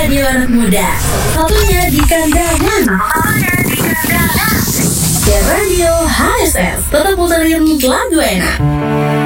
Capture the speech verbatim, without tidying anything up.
Radio Anak Muda. Satunya di kandangan. Ya Radio H S S. Tetap puterin lagu enak.